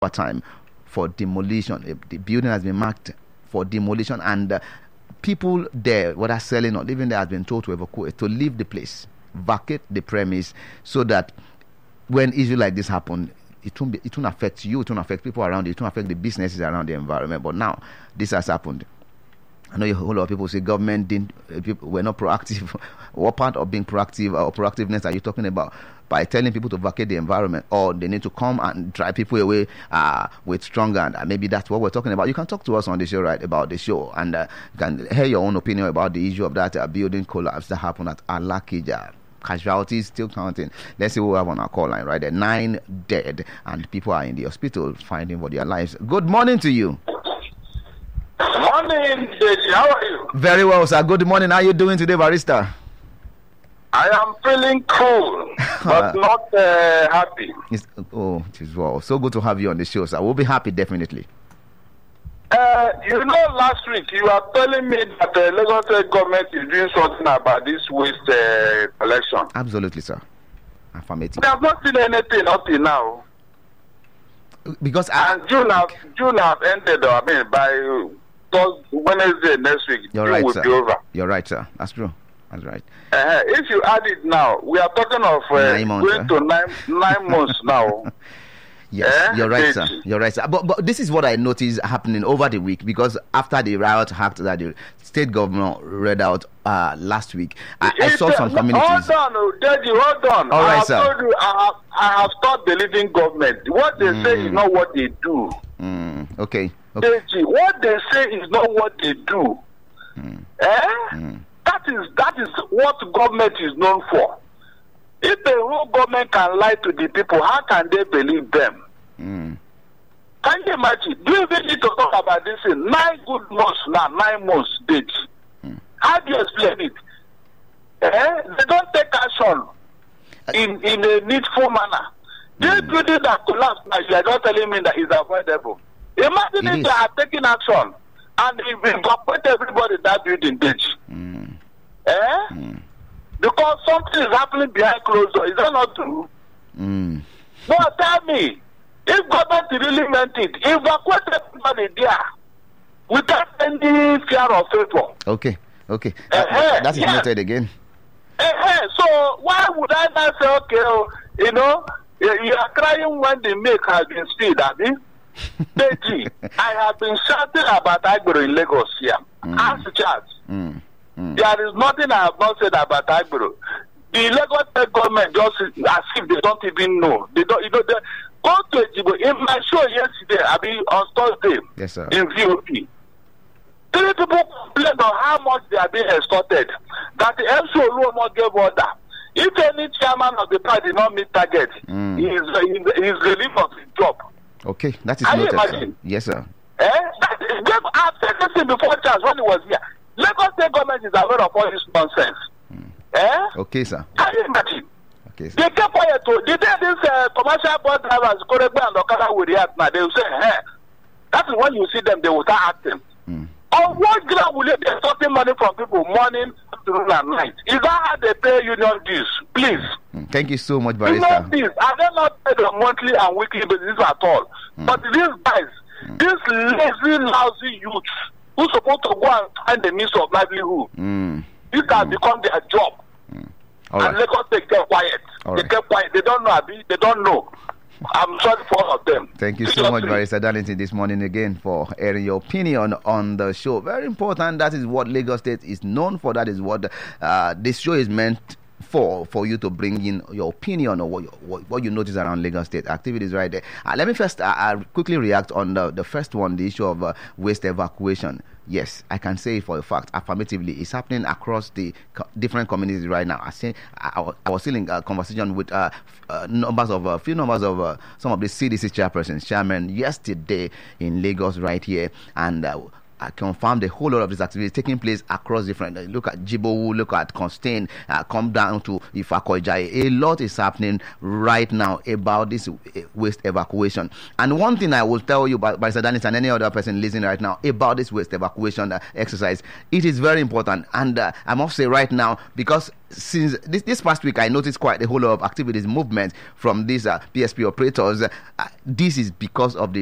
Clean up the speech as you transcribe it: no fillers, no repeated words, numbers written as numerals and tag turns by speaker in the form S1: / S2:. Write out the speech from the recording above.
S1: time for demolition. The building has been marked for demolition, and people there, whether selling or living there, has been told to evacuate, to leave the place, vacate the premise, so that when issues like this happen, it won't affect you, it won't affect people around you, it won't affect the businesses around the environment. But now this has happened. I know a whole lot of people say government were not proactive. What part of being proactive or proactiveness are you talking about? By telling people to vacate the environment, or they need to come and drive people away with strong hand. Maybe that's what we're talking about. You can talk to us on the show, right, about the show, and you can hear your own opinion about the issue of that building collapse that happened at Alakija. Casualties still counting. Let's see who we have on our call line, right there. 9 dead, and people are in the hospital fighting for their lives. Good morning to you.
S2: Morning, Deji. How are you?
S1: Very well, sir. Good morning. How are you doing today, Barrister?
S2: I am feeling cool, but not happy.
S1: It is well. So good to have you on the show, sir. We'll be happy, definitely.
S2: Last week you were telling me that the Lagos State government is doing something about this waste collection.
S1: Absolutely, sir. Affirmative.
S2: We have not seen anything up till now.
S1: Because
S2: June have ended. By Wednesday next week, June will be over.
S1: You're right, sir. That's true. That's right.
S2: If you add it now, we are talking of
S1: 9 months,
S2: going to 9 months now.
S1: Yes, you're right, sir. You're right, sir. But this is what I noticed happening over the week, because after the riot act that the state governor read out last week, I saw some communities.
S2: Hold on, Deji, hold on.
S1: All right, sir.
S2: I have stopped believing government. What they say is not what they do.
S1: Okay.
S2: Deji, what they say is not what they do. That is what government is known for. If the whole government can lie to the people, how can they believe them? Can you imagine? Do you even need to talk about this in 9 good months now, 9 months, date? How do you explain it? They don't take action in a needful manner. This building that collapsed now, you are not telling me that is avoidable. Imagine if they are taking action and evacuate everybody in that building, date. Because something is happening behind closed doors. Is that not true? No, tell me. If government really meant it, evacuate everybody there without any fear or favor.
S1: Okay. That is noted again.
S2: So why would I not say, okay, you are crying when the milk has been spilled, Abi? Deji, I have been shouting about Agbero in Lagos here. Ask the chance. There is nothing I have not said about Agbero. The Lagos State government just as if they don't even know. They don't. They go to Ejibo. In my show yesterday, on Thursday,
S1: yes, sir,
S2: in VOP, 3 people complained on how much they are being extorted. That the MC Oluomo gave order. If any chairman of the party did not meet target, he is relieved of his job.
S1: Okay, that is noted, sir. Yes, sir.
S2: I've said this thing before, Charles, when he was here. Lagos State government is aware of all this nonsense.
S1: Okay, sir.
S2: Can you imagine?
S1: Okay, sir.
S2: They kept quiet too. The day this commercial bus drivers, Koregbe and Okada will react now, they will say, that is when you see them, they will start acting. On what ground will they be extorting money from people morning, afternoon, and night? Is that how they pay union dues? Please.
S1: Thank you so much, Barrister.
S2: Union dues, are they not paid on monthly and weekly basis at all? But these guys, these lazy, lousy youths, who's supposed to go and find the means of livelihood, this has become their job.
S1: All right.
S2: And Lagos, they kept quiet. They kept quiet. They don't know, Abi. They don't know. I'm sorry for all of them.
S1: Thank you so much, Barrister Darlington, this morning again for airing your opinion on the show. Very important. That is what Lagos State is known for. That is what this show is meant for you to bring in your opinion or what you notice around Lagos State activities right there. Let me first quickly react on the first one, the issue of waste evacuation. Yes, I can say for a fact, affirmatively, it's happening across the different communities right now. I was still in conversation with a few numbers of some of the CDC chairpersons, chairman yesterday in Lagos right here, and confirmed a whole lot of this activity taking place across different. Look at Jibowu, look at Constain, come down to Ifakoijai. A lot is happening right now about this waste evacuation. And one thing I will tell you, by Sadanis and any other person listening right now, about this waste evacuation exercise, it is very important. And I must say right now, because since this past week, I noticed quite a whole lot of activities, movements from these PSP operators. This is because of the